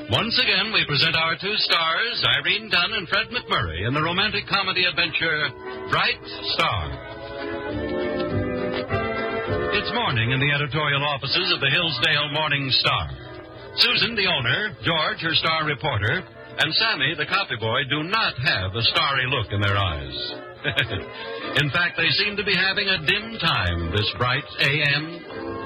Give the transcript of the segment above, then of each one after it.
Once again, we present our two stars, Irene Dunn and Fred McMurray, in the romantic comedy adventure, Bright Star. It's morning in the editorial offices of the Hillsdale Morning Star. Susan, the owner, George, her star reporter, and Sammy, the copy boy, do not have a starry look in their eyes. In fact, they seem to be having a dim time this bright A.M.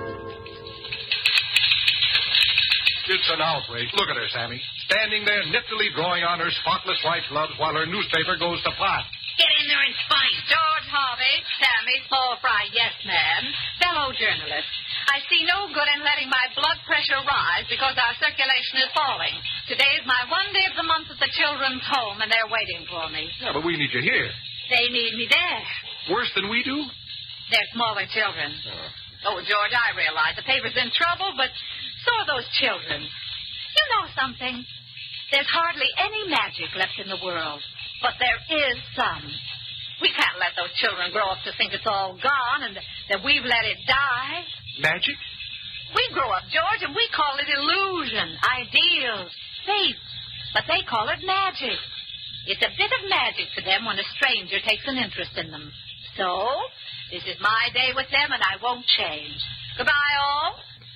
It's an outrage. Look at her, Sammy. Standing there niftily drawing on her spotless white gloves while her newspaper goes to pot. Get in there and fight. George Harvey, Sammy, Paul Fry, yes, ma'am. Fellow journalists, I see no good in letting my blood pressure rise because our circulation is falling. Today is my one day of the month at the children's home, and they're waiting for me. Yeah, but we need you here. They need me there. Worse than we do? They're smaller children. Oh, George, I realize the paper's in trouble, but so are those children. You know something? There's hardly any magic left in the world, but there is some. We can't let those children grow up to think it's all gone and that we've let it die. Magic? We grow up, George, and we call it illusion, ideals, faith, but they call it magic. It's a bit of magic to them when a stranger takes an interest in them. So, this is my day with them, and I won't change. Goodbye, all.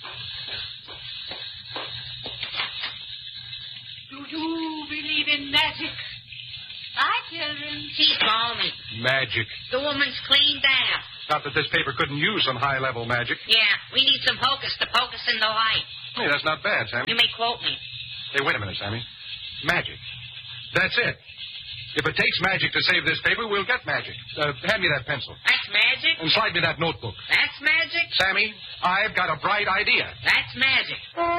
Do you believe in magic? Hi, children. She's balmy. Magic. The woman's cleaned out. Not that this paper couldn't use some high-level magic. Yeah, we need some hocus to pocus in the light. Hey, that's not bad, Sammy. You may quote me. Hey, wait a minute, Sammy. Magic. That's it. If it takes magic to save this paper, we'll get magic. Hand me that pencil. That's magic? And slide me that notebook. That's magic? Sammy, I've got a bright idea. That's magic.